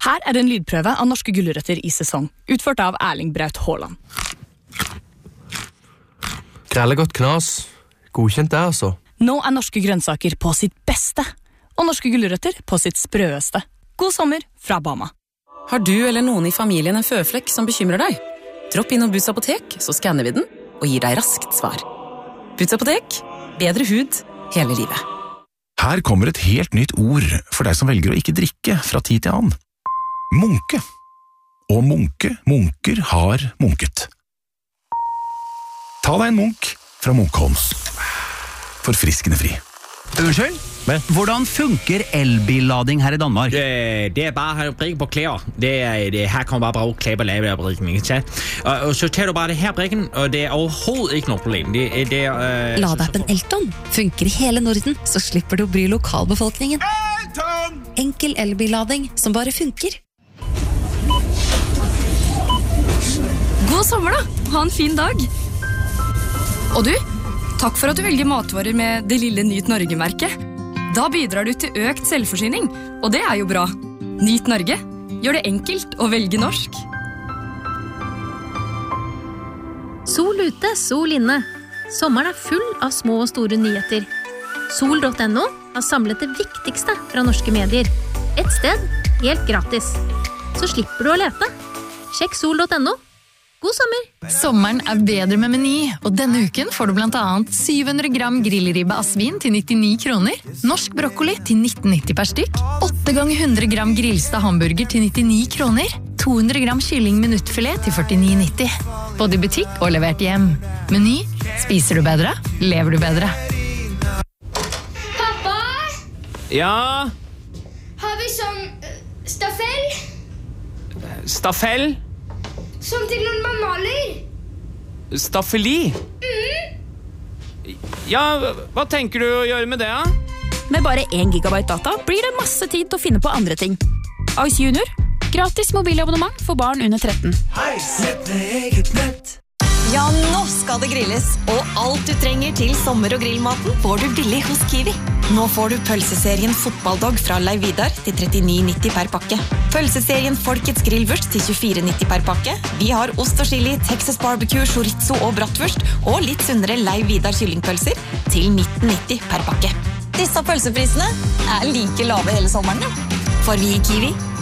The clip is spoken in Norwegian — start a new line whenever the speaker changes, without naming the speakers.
Her en lydprøve av norske gulrøtter i sesong, utført av Erling Braut Haaland.
Krellegodt knas. Godkjent det, altså.
Nå norske grønnsaker på sitt beste, og norske gulrøtter på sitt sprøeste. God sommer fra Bama.
Har du eller noen i familien en føflekk som bekymrer deg? Dropp innom Boots apotek, så skanner vi den og gir deg raskt svar. Boots apotek, bedre hud hele livet.
Her kommer et helt nytt ord for deg som velger å ikke drikke fra tid til annen. Munke. Og munker har munket. Ta deg en munk fra Munkholms. Forfriskende fri.
Unnskyld? Hvordan funker elbillading her i Danmark?
Det bare å brikke på klær. Her kan man bare bruke klær på lave der brikken, ikke? Og så tar du bare det her brikken, og det overhovedet ikke noe problem.
Ladeappen Elton funker i hele Norden, så slipper du å bry lokalbefolkningen. Elton! Enkel elbillading som bare funker.
God sommer da! Ha en fin dag! Og du, takk for at du velger matvarer med det lille Nyt Norge-merket. Da bidrar du til økt selvforsyning, og det jo bra. Nyt Norge. Gjør det enkelt å velge norsk.
Sol ute, sol inne. Sommeren full av små og store nyheter. Sol.no har samlet det viktigste fra norske medier. Et sted, helt gratis. Så slipper du å lete. Sjekk sol.no. God sommer!
Sommeren bedre med Meny, og denne uken får du blant annet 700 gram grillribbe av svin til 99 kroner, norsk brokkoli til 19,90 per stykk, 8 ganger 100 gram grillstad hamburger til 99 kroner, 200 gram kylling minuttfilet til 49,90. Både i butikk og levert hjem. Meny, spiser du bedre, lever du bedre.
Pappa?
Ja?
Har vi sånn staffell?
Staffell?
Som til noen man maler?
Staffeli? Ja, hva tenker du å gjøre med det, da?
Med bare 1 gigabyte data blir det masse tid til å finne på andre ting. Ice Junior, gratis mobilabonnement for barn under 13.
Nett med eget nett.
Ja, nå skal det grilles, og alt du trenger til sommer- og grillmaten får du billig hos Kiwi. Nå får du pølseserien Fotballdog fra Leiv Vidar til 39,90 per pakke. Pølseserien Folkets grillvurst til 24,90 per pakke. Vi har ost og chili, Texas barbecue, chorizo og bratwurst, og litt sunnere Leiv Vidar kyllingpølser til 19,90 per pakke. Disse pølseprisene like lave hele sommeren, ja. For vi i Kiwi